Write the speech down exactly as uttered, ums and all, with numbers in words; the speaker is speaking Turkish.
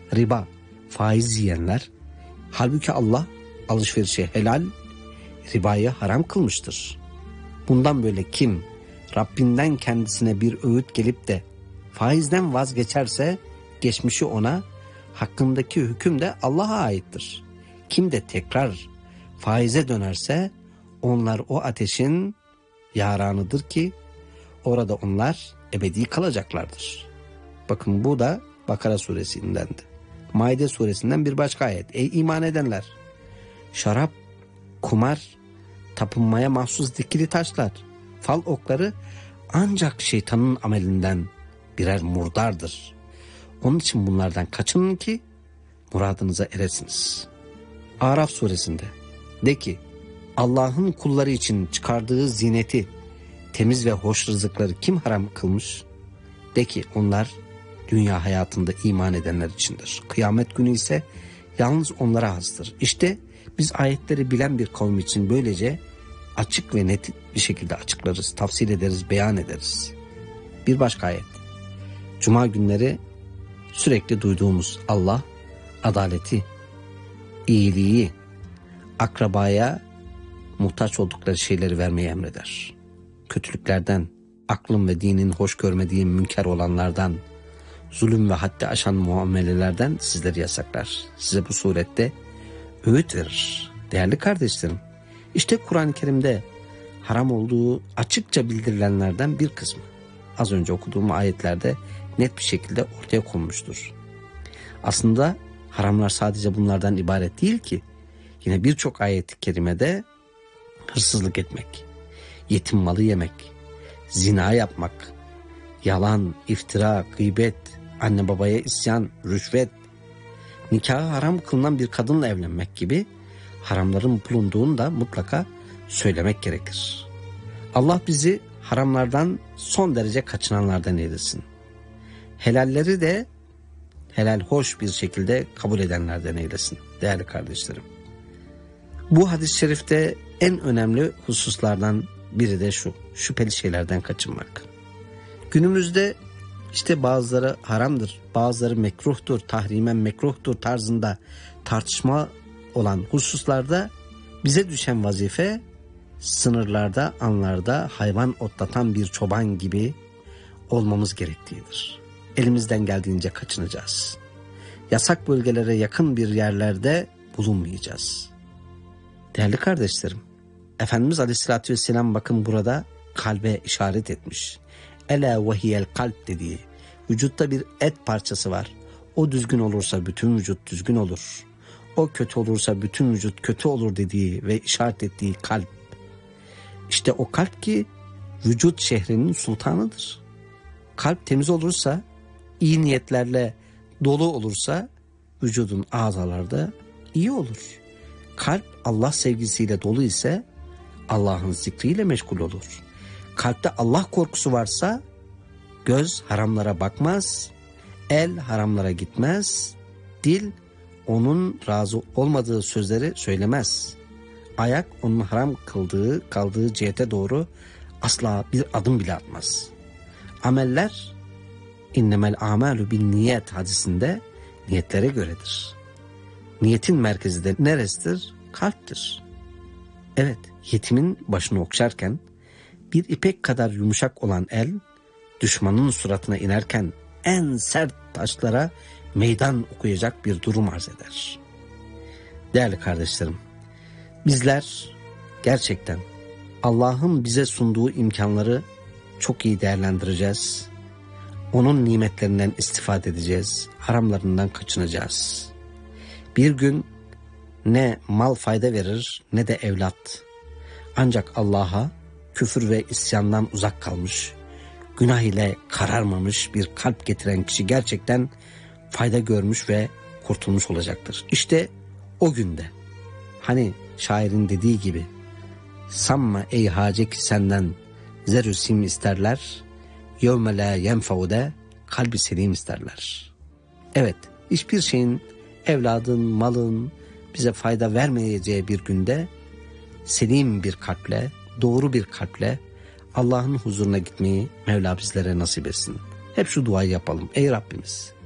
riba, faiz yiyenler. Halbuki Allah alışverişi helal, ribayı haram kılmıştır. Bundan böyle kim Rabbinden kendisine bir öğüt gelip de faizden vazgeçerse geçmişi ona, hakkındaki hüküm de Allah'a aittir. Kim de tekrar faize dönerse onlar o ateşin yaranıdır ki orada onlar ebedi kalacaklardır. Bakın bu da Bakara suresindendi. Maide suresinden bir başka ayet. Ey iman edenler! Şarap, kumar, tapınmaya mahsus dikili taşlar, fal okları ancak şeytanın amelinden birer murdardır. Onun için bunlardan kaçının ki muradınıza eresiniz. Araf suresinde de ki Allah'ın kulları için çıkardığı zineti, temiz ve hoş rızıkları kim haram kılmış? De ki onlar dünya hayatında iman edenler içindir. Kıyamet günü ise yalnız onlara hastır. İşte biz ayetleri bilen bir kavim için böylece açık ve net bir şekilde açıklarız, tafsir ederiz, beyan ederiz. Bir başka ayet. Cuma günleri sürekli duyduğumuz Allah adaleti, iyiliği, akrabaya muhtaç oldukları şeyleri vermeyi emreder. Kötülüklerden, aklın ve dinin hoş görmediği münker olanlardan, zulüm ve haddi aşan muamelelerden sizleri yasaklar. Size bu surette öğüt verir. Değerli kardeşlerim, işte Kur'an-ı Kerim'de haram olduğu açıkça bildirilenlerden bir kısmı. Az önce okuduğum ayetlerde net bir şekilde ortaya konmuştur. Aslında haramlar sadece bunlardan ibaret değil ki. Yine birçok ayet-i kerimede hırsızlık etmek, yetim malı yemek, zina yapmak, yalan, iftira, gıybet, anne babaya isyan, rüşvet, nikahı haram kılınan bir kadınla evlenmek gibi haramların bulunduğunu da mutlaka söylemek gerekir. Allah bizi haramlardan son derece kaçınanlardan eylesin. Helalleri de helal hoş bir şekilde kabul edenlerden eylesin değerli kardeşlerim. Bu hadis-i şerifte en önemli hususlardan biri de şu: şüpheli şeylerden kaçınmak. Günümüzde işte bazıları haramdır, bazıları mekruhtur, tahrimen mekruhtur tarzında tartışma olan hususlarda bize düşen vazife sınırlarda, anlarda hayvan otlatan bir çoban gibi olmamız gerektiğidir. Elimizden geldiğince kaçınacağız. Yasak bölgelere yakın bir yerlerde bulunmayacağız. Değerli kardeşlerim, Efendimiz Aleyhisselatü Vesselam bakın burada kalbe işaret etmiş. Ela vehiyel kalp dediği, vücutta bir et parçası var. O düzgün olursa bütün vücut düzgün olur. O kötü olursa bütün vücut kötü olur dediği ve işaret ettiği kalp. İşte o kalp ki vücut şehrinin sultanıdır. Kalp temiz olursa, iyi niyetlerle dolu olursa vücudun azaları da iyi olur. Kalp Allah sevgisiyle dolu ise Allah'ın zikriyle meşgul olur. Kalpte Allah korkusu varsa göz haramlara bakmaz, el haramlara gitmez, dil onun razı olmadığı sözleri söylemez. Ayak onun haram kıldığı, kaldığı cihete doğru asla bir adım bile atmaz. Ameller innemel amalu bin niyet hadisinde niyetlere göredir. Niyetin merkezi de neresidir? Kalptir. Evet, yetimin başını okşarken bir ipek kadar yumuşak olan el düşmanın suratına inerken en sert taşlara meydan okuyacak bir durum arz eder. Değerli kardeşlerim, bizler gerçekten Allah'ın bize sunduğu imkanları çok iyi değerlendireceğiz. Onun nimetlerinden istifade edeceğiz. Haramlarından kaçınacağız. Bir gün ne mal fayda verir ne de evlat. Ancak Allah'a küfür ve isyandan uzak kalmış, günah ile kararmamış bir kalp getiren kişi gerçekten fayda görmüş ve kurtulmuş olacaktır. İşte o günde hani şairin dediği gibi sanma ey hace ki senden zerü sim isterler, yevme la yenfeude kalbi selim isterler. Evet, hiçbir şeyin, evladın, malın bize fayda vermeyeceği bir günde selim bir kalple, doğru bir kalple Allah'ın huzuruna gitmeyi Mevla bizlere nasip etsin. Hep şu duayı yapalım. Ey Rabbimiz,